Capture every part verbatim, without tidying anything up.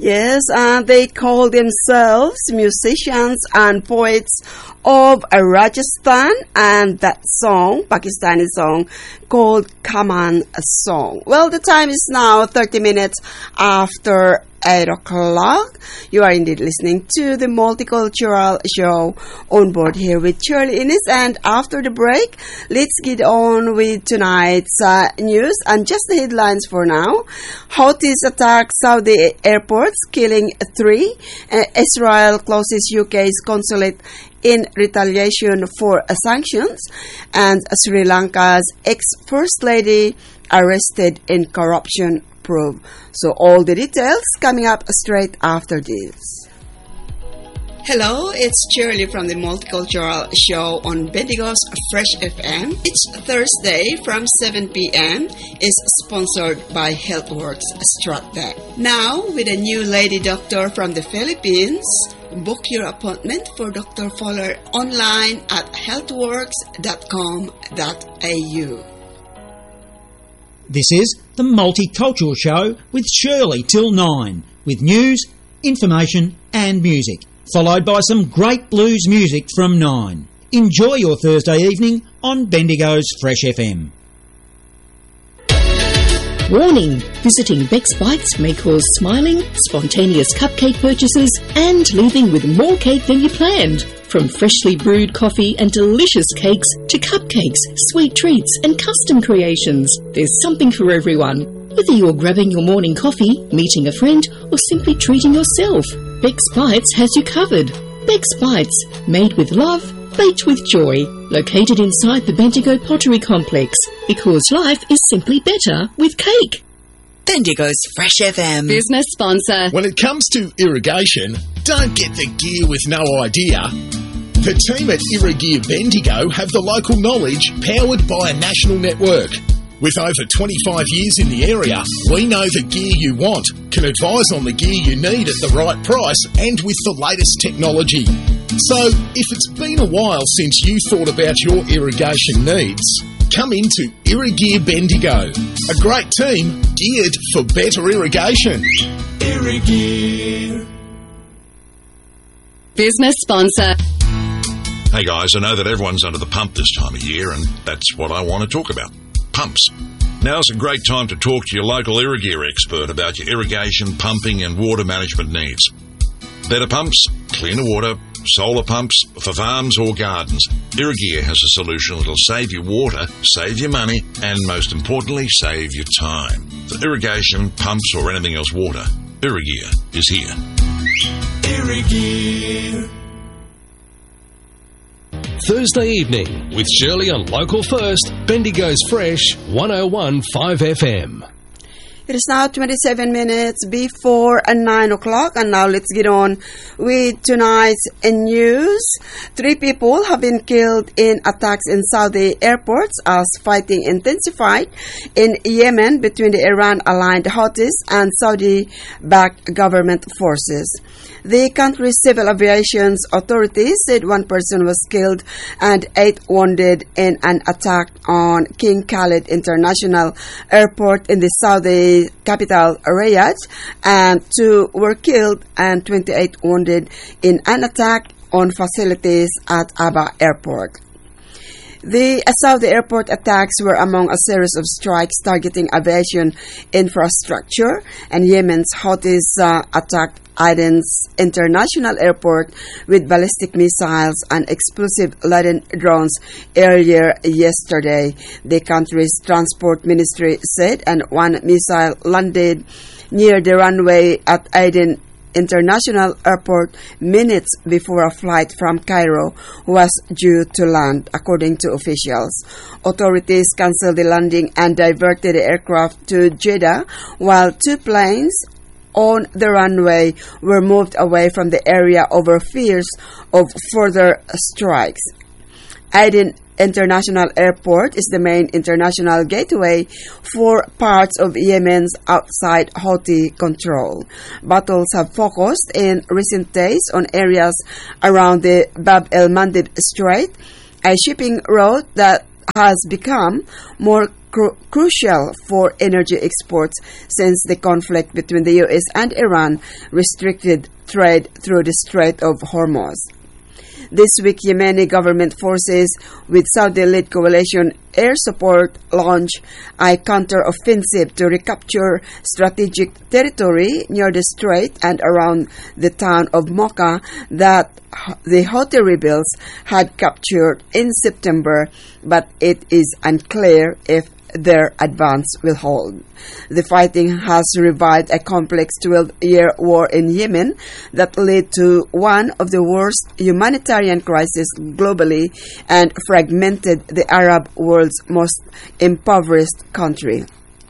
Yes, uh, they call themselves musicians and poets of Rajasthan, and that song, Pakistani song, called Kaman Song. Well, the time is now thirty minutes after eight o'clock. You are indeed listening to the Multicultural Show on board here with Shirley Innes. And after the break, let's get on with tonight's uh, news. And just the headlines for now. Houthis attack Saudi airports, killing three. Uh, Israel closes U K's consulate in retaliation for uh, sanctions. And Sri Lanka's ex-First Lady arrested in corruption probe. So all the details coming up straight after this. Hello, it's Shirley from the Multicultural Show on Bendigo's Fresh F M. Each Thursday from seven p.m. is sponsored by HealthWorks Stratdec. Now, with a new lady doctor from the Philippines, book your appointment for Doctor Fowler online at healthworks dot com dot a u. This is the Multicultural Show with Shirley till nine, with news, information and music, followed by some great blues music from nine. Enjoy your Thursday evening on Bendigo's Fresh F M. Warning! Visiting Beck's Bites may cause smiling, spontaneous cupcake purchases and leaving with more cake than you planned. From freshly brewed coffee and delicious cakes to cupcakes, sweet treats and custom creations, there's something for everyone. Whether you're grabbing your morning coffee, meeting a friend or simply treating yourself, Beck's Bites has you covered. Beck's Bites, made with love, baked with joy, located inside the Bendigo Pottery Complex, because life is simply better with cake. Bendigo's Fresh F M. Business sponsor. When it comes to irrigation, don't get the gear with no idea. The team at Irrigear Bendigo have the local knowledge powered by a national network. With over twenty-five years in the area, we know the gear you want, can advise on the gear you need at the right price and with the latest technology. So, if it's been a while since you thought about your irrigation needs, come into Irrigear Bendigo, a great team geared for better irrigation. Irrigear. Business sponsor. Hey guys, I know that everyone's under the pump this time of year, and that's what I want to talk about. Pumps. Now's a great time to talk to your local Irrigear expert about your irrigation, pumping and water management needs. Better pumps, cleaner water, solar pumps for farms or gardens. Irrigear has a solution that'll save you water, save you money, and most importantly, save you time. For irrigation, pumps or anything else water, Irrigear is here. Irrigear. Thursday evening with Shirley on Local First, Bendigo's Fresh one oh one point five F M. It is now twenty-seven minutes before nine o'clock, and now let's get on with tonight's news. Three people have been killed in attacks in Saudi airports as fighting intensified in Yemen between the Iran-aligned Houthis and Saudi-backed government forces. The country's civil aviation authorities said one person was killed and eight wounded in an attack on King Khalid International Airport in the Saudi capital Riyadh, and two were killed and twenty-eight wounded in an attack on facilities at Aba Airport. The Saudi airport attacks were among a series of strikes targeting aviation infrastructure, and Yemen's Houthis uh, attacked Aden's International Airport with ballistic missiles and explosive-laden drones earlier yesterday, the country's transport ministry said, and one missile landed near the runway at Aden International Airport minutes before a flight from Cairo was due to land, according to officials. Authorities canceled the landing and diverted the aircraft to Jeddah, while two planes on the runway were moved away from the area over fears of further strikes. Aden International Airport is the main international gateway for parts of Yemen's outside Houthi control. Battles have focused in recent days on areas around the Bab el-Mandeb Strait, a shipping route that has become more cru- crucial for energy exports since the conflict between the U S and Iran restricted trade through the Strait of Hormuz. This week, Yemeni government forces with Saudi-led coalition air support launched a counter-offensive to recapture strategic territory near the strait and around the town of Mocha that the Houthi rebels had captured in September, but it is unclear if their advance will hold. The fighting has revived a complex twelve-year war in Yemen that led to one of the worst humanitarian crises globally and fragmented the Arab world's most impoverished country.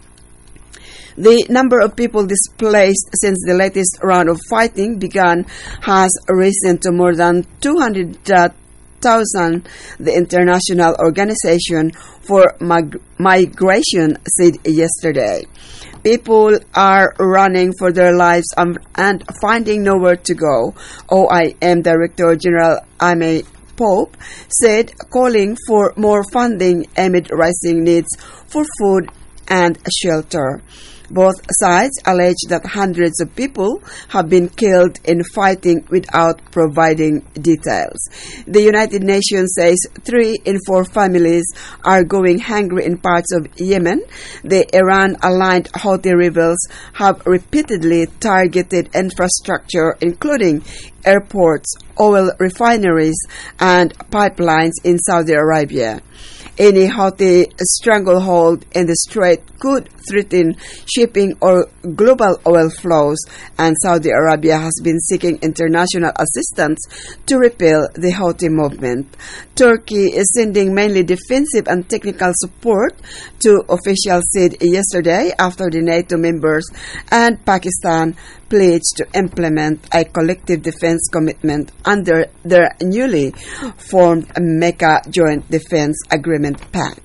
The number of people displaced since the latest round of fighting began has risen to more than two hundred thousand, the International Organization for Mig- Migration said yesterday. People are running for their lives and, and finding nowhere to go, O I M Director General Amy Pope said, calling for more funding amid rising needs for food and shelter. Both sides allege that hundreds of people have been killed in fighting without providing details. The United Nations says three in four families are going hungry in parts of Yemen. The Iran-aligned Houthi rebels have repeatedly targeted infrastructure, including airports, oil refineries, and pipelines in Saudi Arabia. Any Houthi stranglehold in the strait could threaten shipping or global oil flows, and Saudi Arabia has been seeking international assistance to repel the Houthi movement. Turkey is sending mainly defensive and technical support to officials said yesterday after the NATO members and Pakistan pledged to implement a collective defense commitment under their newly formed Mecca Joint Defense Agreement Pact.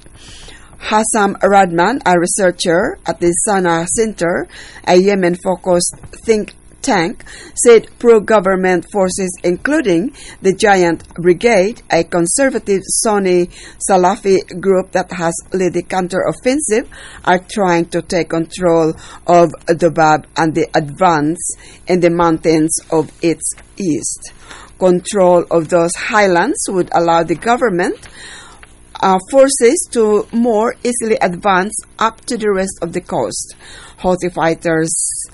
Hassam Radman, a researcher at the Sana Center, a Yemen-focused think tank, said pro-government forces, including the Giant Brigade, a conservative Sunni Salafi group that has led the counter-offensive, are trying to take control of Dobab and the advance in the mountains of its east. Control of those highlands would allow the government Uh, forces to more easily advance up to the rest of the coast. Houthi fighters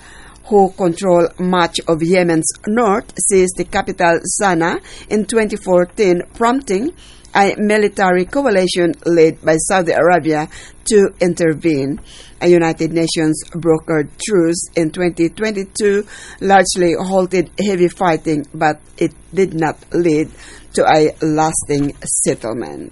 who control much of Yemen's north seized the capital Sana'a in twenty fourteen, prompting a military coalition led by Saudi Arabia to intervene. A United Nations brokered truce in twenty twenty-two largely halted heavy fighting, but it did not lead to a lasting settlement.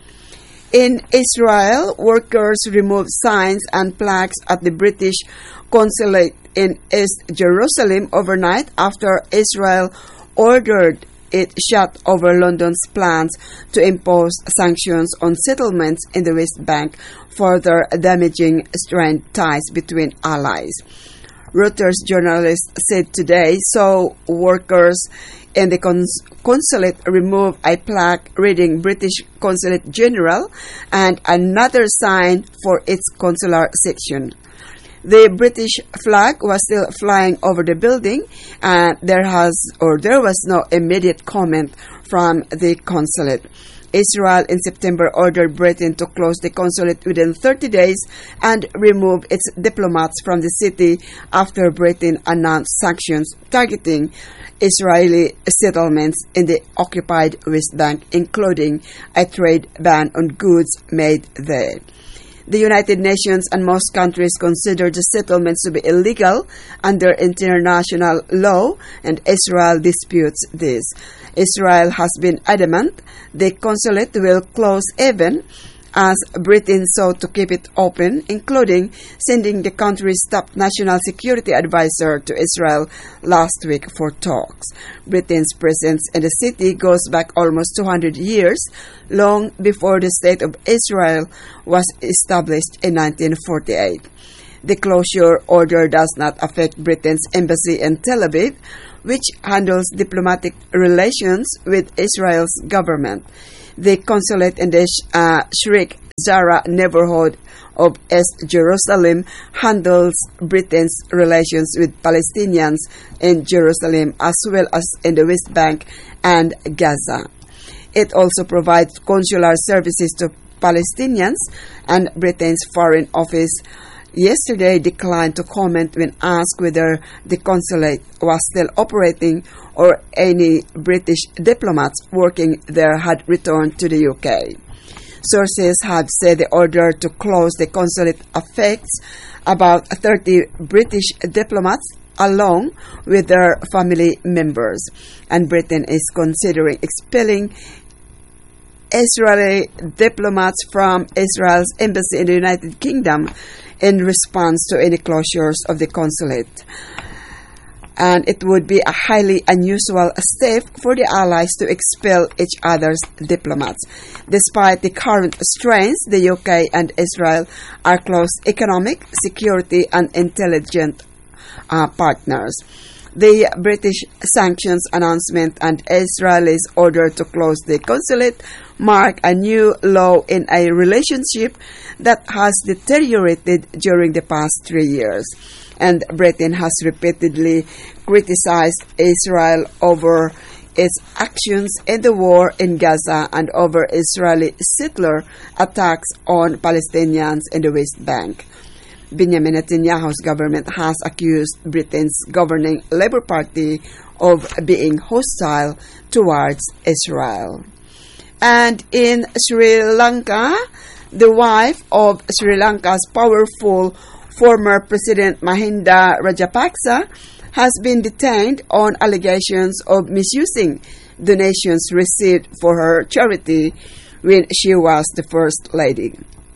In Israel, workers removed signs and plaques at the British consulate in East Jerusalem overnight after Israel ordered it shut over London's plans to impose sanctions on settlements in the West Bank, further damaging strained ties between allies. Reuters journalists said today saw workers in the cons- consulate remove a plaque reading British Consulate General and another sign for its consular section. The British flag was still flying over the building, and there has or there was no immediate comment from the consulate. Israel in September ordered Britain to close the consulate within thirty days and remove its diplomats from the city after Britain announced sanctions targeting Israeli settlements in the occupied West Bank, including a trade ban on goods made there. The United Nations and most countries consider the settlements to be illegal under international law, and Israel disputes this. Israel has been adamant the consulate will close even as Britain sought to keep it open, including sending the country's top national security advisor to Israel last week for talks. Britain's presence in the city goes back almost two hundred years, long before the State of Israel was established in nineteen forty-eight. The closure order does not affect Britain's embassy in Tel Aviv, which handles diplomatic relations with Israel's government. The consulate in the uh, Sheikh Zara neighborhood of East Jerusalem handles Britain's relations with Palestinians in Jerusalem as well as in the West Bank and Gaza. It also provides consular services to Palestinians, and Britain's Foreign Office yesterday declined to comment when asked whether the consulate was still operating or any British diplomats working there had returned to the U K. Sources have said the order to close the consulate affects about thirty British diplomats along with their family members, and Britain is considering expelling Israeli diplomats from Israel's embassy in the United Kingdom in response to any closures of the consulate. And it would be a highly unusual step for the allies to expel each other's diplomats. Despite the current strains, the U K and Israel are close economic, security, and intelligence uh, partners. The British sanctions announcement and Israel's order to close the consulate mark a new low in a relationship that has deteriorated during the past three years. And Britain has repeatedly criticized Israel over its actions in the war in Gaza and over Israeli settler attacks on Palestinians in the West Bank. Benjamin Netanyahu's government has accused Britain's governing Labour Party of being hostile towards Israel. And in Sri Lanka, the wife of Sri Lanka's powerful former President Mahinda Rajapaksa has been detained on allegations of misusing donations received for her charity when she was the First Lady.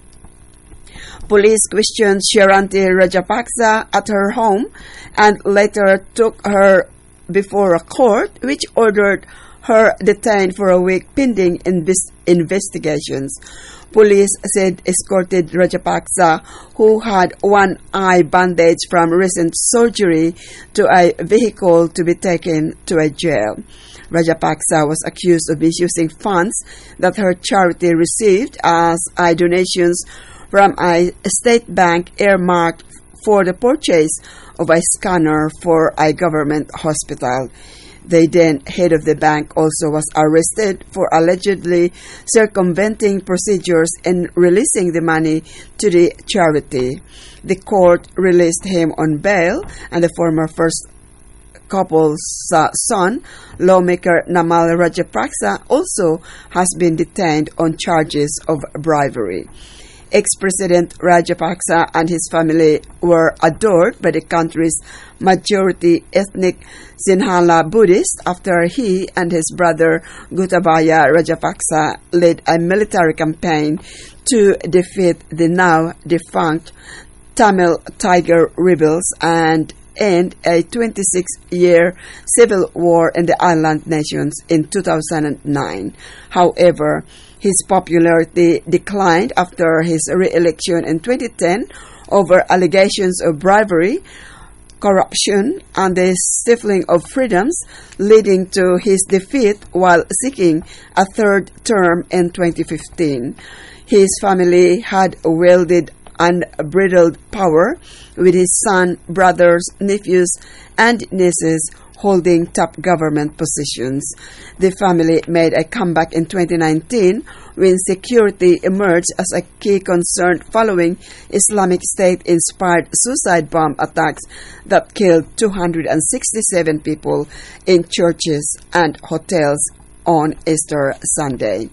Police questioned Shiranti Rajapaksa at her home and later took her before a court which ordered her detained for a week pending inves- investigations. Police said escorted Rajapaksa, who had one eye bandaged from recent surgery, to a vehicle to be taken to a jail. Rajapaksa was accused of misusing funds that her charity received as eye donations from a state bank earmarked for the purchase of a scanner for a government hospital. The then head of the bank also was arrested for allegedly circumventing procedures and releasing the money to the charity. The court released him on bail, and the former first couple's uh, son, lawmaker Namal Rajapaksa, also has been detained on charges of bribery. Ex-President Rajapaksa and his family were adored by the country's majority ethnic Sinhala Buddhists after he and his brother Gotabaya Rajapaksa led a military campaign to defeat the now defunct Tamil Tiger rebels and end a twenty-six year civil war in the island nations in two thousand nine. However, his popularity declined after his re-election in twenty ten over allegations of bribery, corruption, and the stifling of freedoms, leading to his defeat while seeking a third term in twenty fifteen. His family had wielded unbridled power, with his son, brothers, nephews, and nieces holding top government positions. The family made a comeback in twenty nineteen when security emerged as a key concern following Islamic State-inspired suicide bomb attacks that killed two hundred sixty-seven people in churches and hotels on Easter Sunday.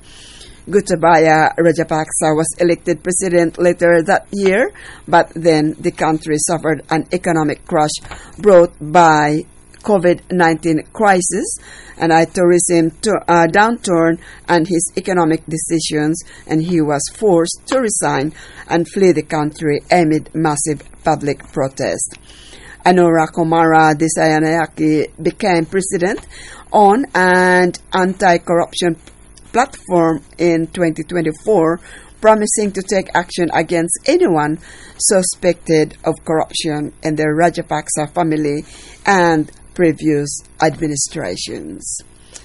Gotabaya Rajapaksa was elected president later that year, but then the country suffered an economic crash brought by COVID nineteen crisis and a tourism to, uh, downturn and his economic decisions, and he was forced to resign and flee the country amid massive public protest. Anura Kumara Dissanayake became president on an anti-corruption platform in twenty twenty-four, promising to take action against anyone suspected of corruption in the Rajapaksa family and previous administrations.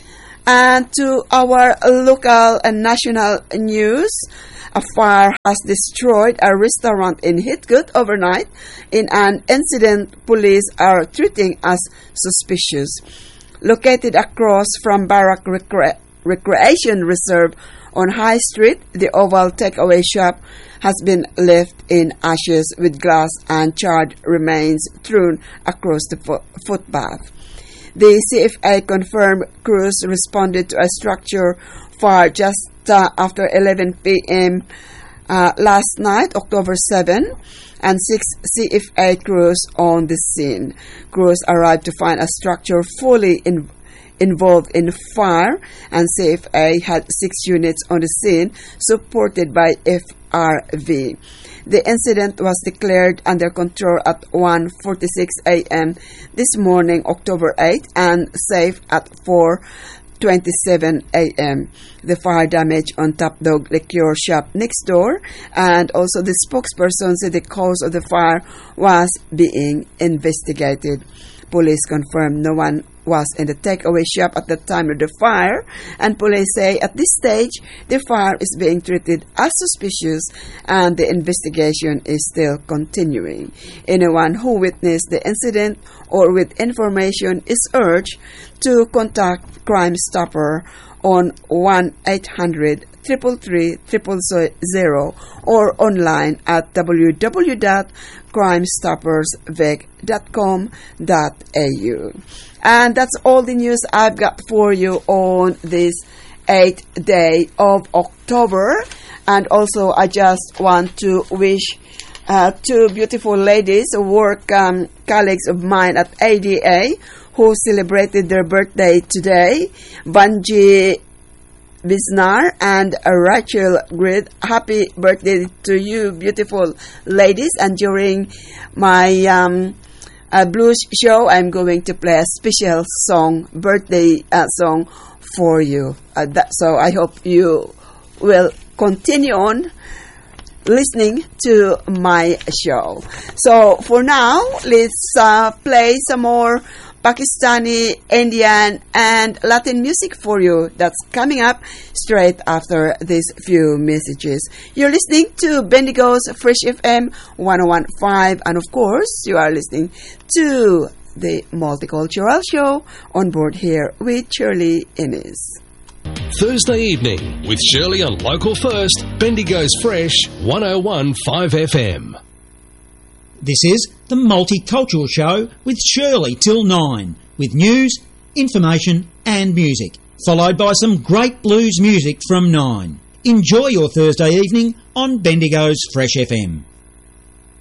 And to our local and national news, a fire has destroyed a restaurant in Heathcote overnight in an incident police are treating as suspicious. Located across from Barrack Recre- Recreation Reserve on High Street, the Oval takeaway shop has been left in ashes with glass and charred remains strewn across the fo- footpath. The C F A confirmed crews responded to a structure fire just uh, after eleven p.m. Uh, last night, October seventh, and six C F A crews on the scene. Crews arrived to find a structure fully in, involved in fire, and C F A had six units on the scene supported by F R V. The incident was declared under control at one forty-six a.m. this morning, October eighth, and safe at four twenty-seven a.m. The fire damage on Top Dog liquor shop next door, and also the spokesperson said the cause of the fire was being investigated. Police confirmed no one was in the takeaway shop at the time of the fire, and police say at this stage the fire is being treated as suspicious and the investigation is still continuing. Anyone who witnessed the incident or with information is urged to contact Crime Stopper on one eight hundred, three three three, zero zero zero or online at w w w dot crime stoppers vic dot com dot a u. And that's all the news I've got for you on this eighth day of October. And also I just want to wish uh, two beautiful ladies, work um, colleagues of mine at A D A, who celebrated their birthday today, Banji Bisnar and Rachel Grid. Happy birthday to you, beautiful ladies. And during my um, uh, blues show, I'm going to play a special song, birthday uh, song for you. Uh, that, so I hope you will continue on listening to my show. So for now, let's uh, play some more Pakistani, Indian, and Latin music for you. That's coming up straight after these few messages. You're listening to Bendigo's Fresh F M one oh one point five, and of course, you are listening to the Multicultural Show on board here with Shirley Innes. Thursday evening with Shirley on Local First, Bendigo's Fresh one oh one point five F M. This is the Multicultural Show with Shirley till nine, with news, information and music, followed by some great blues music from nine. Enjoy your Thursday evening on Bendigo's Fresh F M.